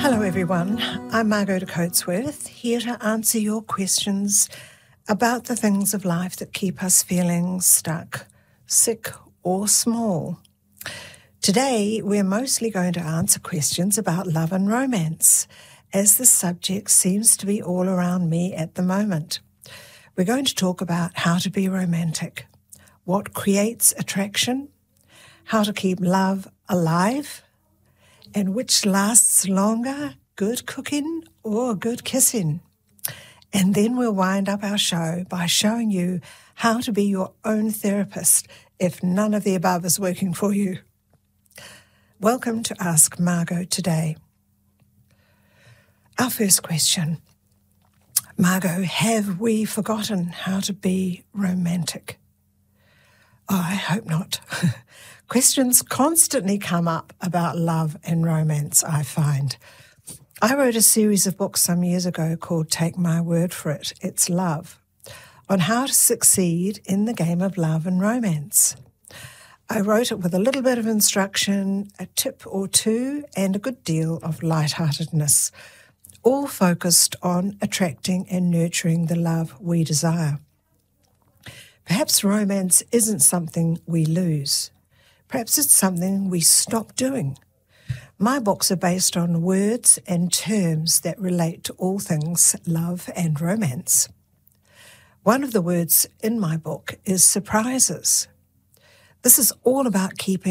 Hello everyone, I'm Margot de Coatsworth, here to answer your questions about the things of life that keep us feeling stuck, sick or small. Today we're mostly going to answer questions about love and romance, as the subject seems to be all around me at the moment. We're going to talk about how to be romantic, what creates attraction, how to keep love alive, and which lasts longer, good cooking or good kissing. And then we'll wind up our show by showing you how to be your own therapist if none of the above is working for you. Welcome to Ask Margot today. Our first question. Margot, have we forgotten how to be romantic? Oh, I hope not. Questions constantly come up about love and romance, I find. I wrote a series of books some years ago called Take My Word for It, It's Love, on how to succeed in the game of love and romance. I wrote it with a little bit of instruction, a tip or two, and a good deal of lightheartedness, all focused on attracting and nurturing the love we desire. Perhaps romance isn't something we lose. Perhaps it's something we stop doing. My books are based on words and terms that relate to all things love and romance. One of the words in my book is surprises. This is all about keeping